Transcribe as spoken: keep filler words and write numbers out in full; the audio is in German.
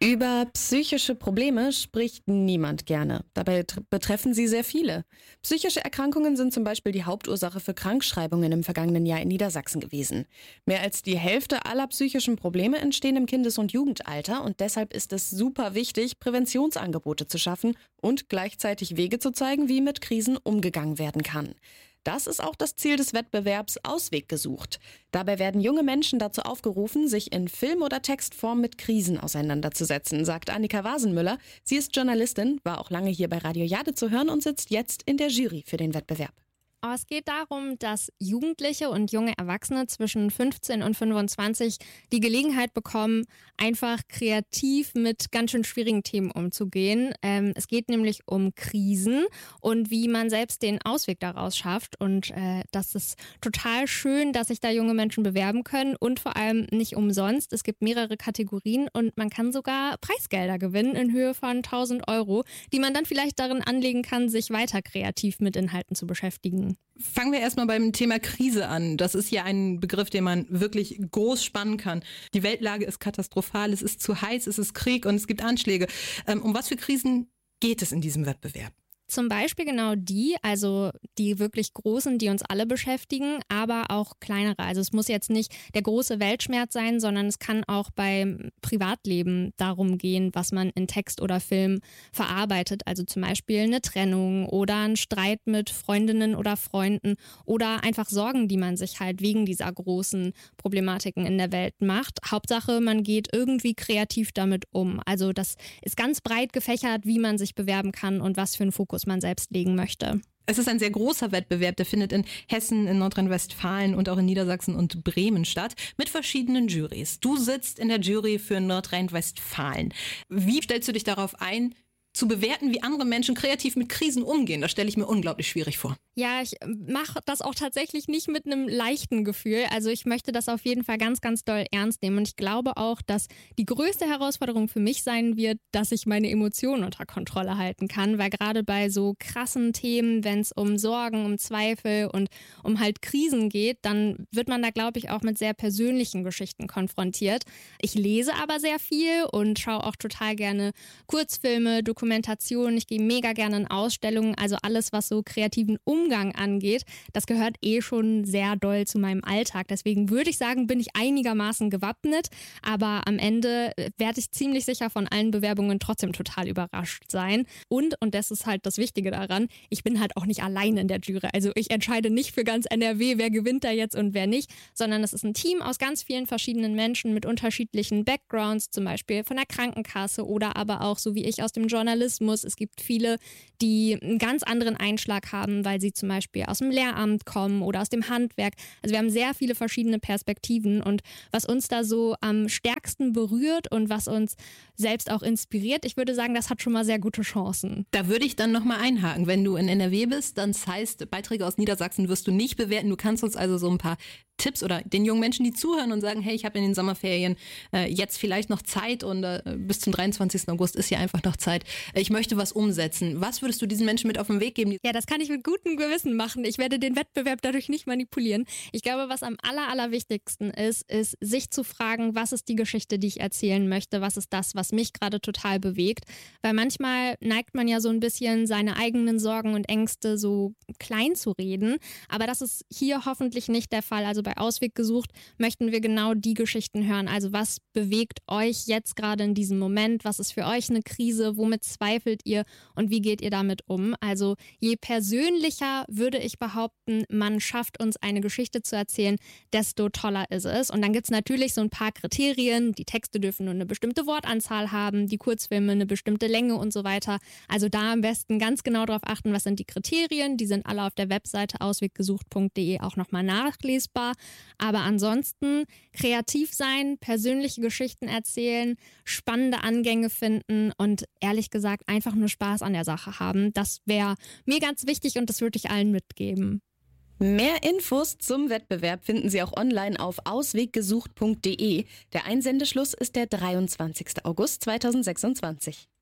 Über psychische Probleme spricht niemand gerne. Dabei tr- betreffen sie sehr viele. Psychische Erkrankungen sind zum Beispiel die Hauptursache für Krankschreibungen im vergangenen Jahr in Niedersachsen gewesen. Mehr als die Hälfte aller psychischen Probleme entstehen im Kindes- und Jugendalter und deshalb ist es super wichtig, Präventionsangebote zu schaffen und gleichzeitig Wege zu zeigen, wie mit Krisen umgegangen werden kann. Das ist auch das Ziel des Wettbewerbs Ausweg gesucht. Dabei werden junge Menschen dazu aufgerufen, sich in Film- oder Textform mit Krisen auseinanderzusetzen, sagt Annika Wasenmüller. Sie ist Journalistin, war auch lange hier bei Radio Jade zu hören und sitzt jetzt in der Jury für den Wettbewerb. Aber es geht darum, dass Jugendliche und junge Erwachsene zwischen fünfzehn und fünfundzwanzig die Gelegenheit bekommen, einfach kreativ mit ganz schön schwierigen Themen umzugehen. Ähm, es geht nämlich um Krisen und wie man selbst den Ausweg daraus schafft. Und äh, das ist total schön, dass sich da junge Menschen bewerben können und vor allem nicht umsonst. Es gibt mehrere Kategorien und man kann sogar Preisgelder gewinnen in Höhe von tausend Euro, die man dann vielleicht darin anlegen kann, sich weiter kreativ mit Inhalten zu beschäftigen. Fangen wir erstmal beim Thema Krise an. Das ist ja ein Begriff, den man wirklich groß spannen kann. Die Weltlage ist katastrophal, es ist zu heiß, es ist Krieg und es gibt Anschläge. Ähm, um was für Krisen geht es in diesem Wettbewerb? Zum Beispiel genau die, also die wirklich großen, die uns alle beschäftigen, aber auch kleinere. Also es muss jetzt nicht der große Weltschmerz sein, sondern es kann auch beim Privatleben darum gehen, was man in Text oder Film verarbeitet. Also zum Beispiel eine Trennung oder ein Streit mit Freundinnen oder Freunden oder einfach Sorgen, die man sich halt wegen dieser großen Problematiken in der Welt macht. Hauptsache, man geht irgendwie kreativ damit um. Also das ist ganz breit gefächert, wie man sich bewerben kann und was für einen Fokus man selbst legen möchte. Es ist ein sehr großer Wettbewerb, der findet in Hessen, in Nordrhein-Westfalen und auch in Niedersachsen und Bremen statt, mit verschiedenen Jurys. Du sitzt in der Jury für Nordrhein-Westfalen. Wie stellst du dich darauf ein, zu bewerten, wie andere Menschen kreativ mit Krisen umgehen? Das stelle ich mir unglaublich schwierig vor. Ja, ich mache das auch tatsächlich nicht mit einem leichten Gefühl. Also ich möchte das auf jeden Fall ganz, ganz doll ernst nehmen. Und ich glaube auch, dass die größte Herausforderung für mich sein wird, dass ich meine Emotionen unter Kontrolle halten kann. Weil gerade bei so krassen Themen, wenn es um Sorgen, um Zweifel und um halt Krisen geht, dann wird man da, glaube ich, auch mit sehr persönlichen Geschichten konfrontiert. Ich lese aber sehr viel und schaue auch total gerne Kurzfilme, Dokumentationen. Ich gehe mega gerne in Ausstellungen. Also alles, was so kreativen Umgang angeht, das gehört eh schon sehr doll zu meinem Alltag. Deswegen würde ich sagen, bin ich einigermaßen gewappnet, aber am Ende werde ich ziemlich sicher von allen Bewerbungen trotzdem total überrascht sein. Und, und das ist halt das Wichtige daran, ich bin halt auch nicht allein in der Jury. Also ich entscheide nicht für ganz N R W, wer gewinnt da jetzt und wer nicht, sondern es ist ein Team aus ganz vielen verschiedenen Menschen mit unterschiedlichen Backgrounds, zum Beispiel von der Krankenkasse oder aber auch so wie ich aus dem Journalismus. Es gibt viele, die einen ganz anderen Einschlag haben, weil sie zum Beispiel aus dem Lehramt kommen oder aus dem Handwerk. Also wir haben sehr viele verschiedene Perspektiven und was uns da so am stärksten berührt und was uns selbst auch inspiriert, ich würde sagen, das hat schon mal sehr gute Chancen. Da würde ich dann nochmal einhaken. Wenn du in N R W bist, dann das heißt, Beiträge aus Niedersachsen wirst du nicht bewerten. Du kannst uns also so ein paar Tipps oder den jungen Menschen, die zuhören und sagen, hey, ich habe in den Sommerferien äh, jetzt vielleicht noch Zeit und äh, bis zum dreiundzwanzigsten August ist ja einfach noch Zeit. Äh, ich möchte was umsetzen. Was würdest du diesen Menschen mit auf den Weg geben? Ja, das kann ich mit gutem Gewissen machen. Ich werde den Wettbewerb dadurch nicht manipulieren. Ich glaube, was am aller, allerwichtigsten ist, ist, sich zu fragen, was ist die Geschichte, die ich erzählen möchte? Was ist das, was mich gerade total bewegt? Weil manchmal neigt man ja so ein bisschen, seine eigenen Sorgen und Ängste so klein zu reden. Aber das ist hier hoffentlich nicht der Fall. Also bei Ausweg gesucht möchten wir genau die Geschichten hören. Also was bewegt euch jetzt gerade in diesem Moment? Was ist für euch eine Krise? Womit zweifelt ihr? Und wie geht ihr damit um? Also je persönlicher, würde ich behaupten, man schafft uns eine Geschichte zu erzählen, desto toller ist es. Und dann gibt es natürlich so ein paar Kriterien. Die Texte dürfen nur eine bestimmte Wortanzahl haben, die Kurzfilme eine bestimmte Länge und so weiter. Also da am besten ganz genau darauf achten, was sind die Kriterien. Die sind alle auf der Webseite ausweggesucht punkt de auch nochmal nachlesbar. Aber ansonsten kreativ sein, persönliche Geschichten erzählen, spannende Angänge finden und ehrlich gesagt einfach nur Spaß an der Sache haben. Das wäre mir ganz wichtig und das würde ich allen mitgeben. Mehr Infos zum Wettbewerb finden Sie auch online auf ausweggesucht punkt de. Der Einsendeschluss ist der dreiundzwanzigsten August zweitausendsechsundzwanzig.